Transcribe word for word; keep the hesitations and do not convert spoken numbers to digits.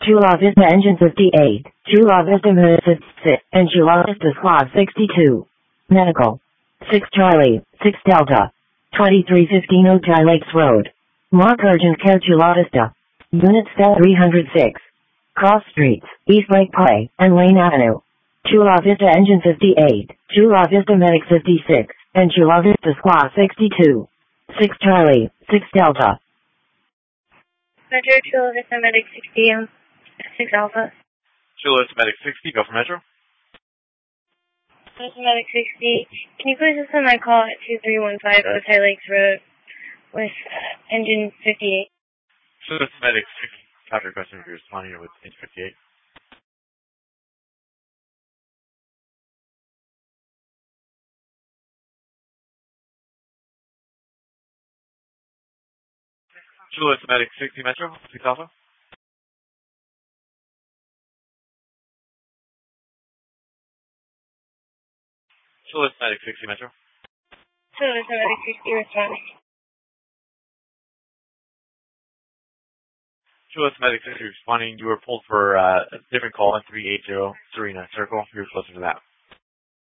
Chula Vista Engine fifty-eight, Chula Vista Minute fifty-six, and Chula Vista Squad sixty-two. Medical. six Charlie, six Delta. twenty-three fifteen Ojai Lakes Road. Mark Urgent Care Chula Vista. Unit Step three hundred six. Cross Streets, East Lake Play, and Lane Avenue. Chula Vista Engine fifty-eight, Chula Vista Medic fifty-six, and Chula Vista Squad sixty-two. six Charlie, six Delta. Metro Chula Vista Medic sixty, um, six Alpha. Chula Vista Medic sixty, go for Metro. Chula Vista Medic sixty, can you please send my call at two three one five Ojai Lakes Road with engine fifty-eight? Chula Vista Medic sixty, copy requesting if you're responding with engine fifty-eight. Chula Vista Medic sixty Metro, six Alpha. Chula Vista Medic sixty Metro. Chula Vista Medic sixty responding. Chula Vista Medic sixty responding. You were pulled for uh, a different call in three eighty Serena Circle. You're closer to that.